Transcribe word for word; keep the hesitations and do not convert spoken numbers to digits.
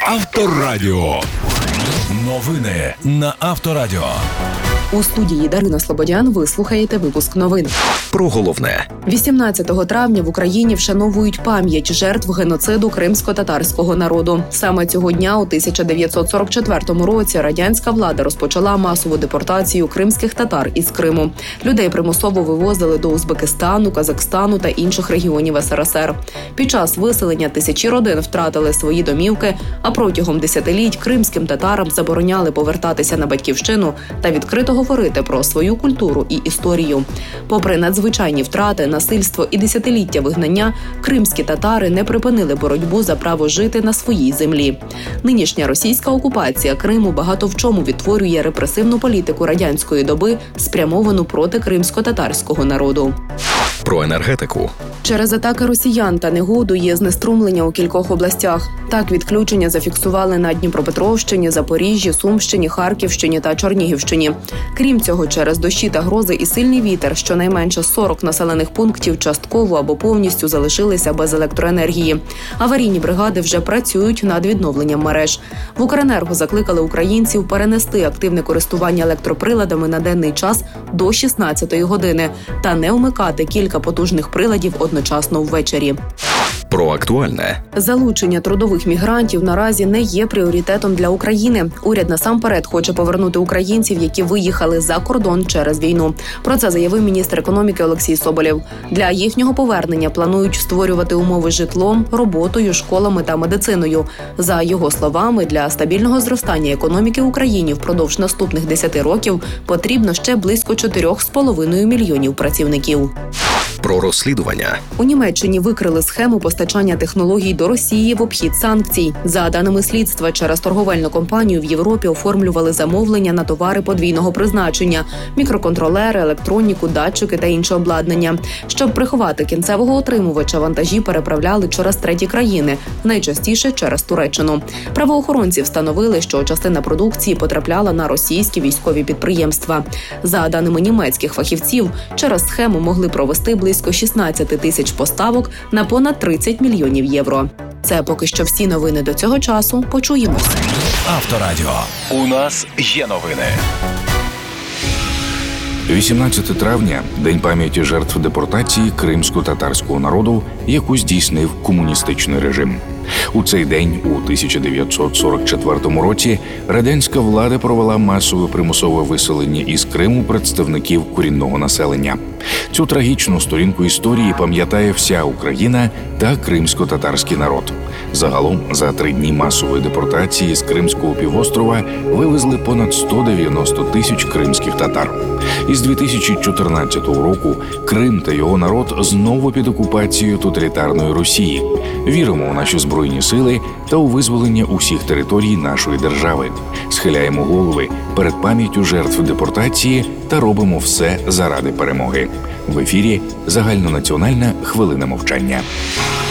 Авторадіо. Новини на Авторадіо. У студії Дарина Слободян ви слухаєте випуск новин. Про головне. вісімнадцятого травня в Україні вшановують пам'ять жертв геноциду кримсько-татарського народу. Саме цього дня у тисяча дев'ятсот сорок четвертому році радянська влада розпочала масову депортацію кримських татар із Криму. Людей примусово вивозили до Узбекистану, Казахстану та інших регіонів ес ер ес ер. Під час виселення тисячі родин втратили свої домівки, а протягом десятиліть кримським татарам забороняли повертатися на батьківщину та відкрито говорити про свою культуру і історію. Попри надзвичайні втрати, насильство і десятиліття вигнання, кримські татари не припинили боротьбу за право жити на своїй землі. Нинішня російська окупація Криму багато в чому відтворює репресивну політику радянської доби, спрямовану проти кримсько-татарського народу. Про енергетику. Через атаки росіян та негоду є знеструмлення у кількох областях. Так, відключення зафіксували на Дніпропетровщині, Запоріжжі, Сумщині, Харківщині та Чернігівщині. Крім цього, через дощі та грози і сильний вітер щонайменше сорок населених пунктів частково або повністю залишилися без електроенергії. Аварійні бригади вже працюють над відновленням мереж. В Укренерго закликали українців перенести активне користування електроприладами на денний час до шістнадцятої години та не вмикати кілька потужних приладів одночасно ввечері. Про актуальне. Залучення трудових мігрантів наразі не є пріоритетом для України. Уряд насамперед хоче повернути українців, які виїхали за кордон через війну. Про це заявив міністр економіки Олексій Соболєв. Для їхнього повернення планують створювати умови житлом, роботою, школами та медициною. За його словами, для стабільного зростання економіки України впродовж наступних десяти років потрібно ще близько чотирьох з половиною мільйонів працівників. Про розслідування. У Німеччині викрили схему постачання технологій до Росії в обхід санкцій. За даними слідства, через торговельну компанію в Європі оформлювали замовлення на товари подвійного призначення – мікроконтролери, електроніку, датчики та інше обладнання. Щоб приховати кінцевого отримувача, вантажі переправляли через треті країни, найчастіше через Туреччину. Правоохоронці встановили, що частина продукції потрапляла на російські військові підприємства. За даними німецьких фахівців, через схему могли провести близько близько шістнадцять тисяч поставок на понад тридцять мільйонів євро. Це поки що всі новини до цього часу. Почуємось. Авторадіо. У нас є новини. вісімнадцятого травня – День пам'яті жертв депортації кримсько-татарського народу, яку здійснив комуністичний режим. У цей день, у тисяча дев'ятсот сорок четвертому році, радянська влада провела масове примусове виселення із Криму представників корінного населення. Цю трагічну сторінку історії пам'ятає вся Україна та кримсько-татарський народ. Загалом, за три дні масової депортації з Кримського півострова вивезли понад сто дев'яносто тисяч кримських татар. Із дві тисячі чотирнадцятого року Крим та його народ знову під окупацією тоталітарної Росії. Віримо у наші збройні сили та у визволення усіх територій нашої держави. Схиляємо голови перед пам'яттю жертв депортації та робимо все заради перемоги. В ефірі загальнонаціональна хвилина мовчання.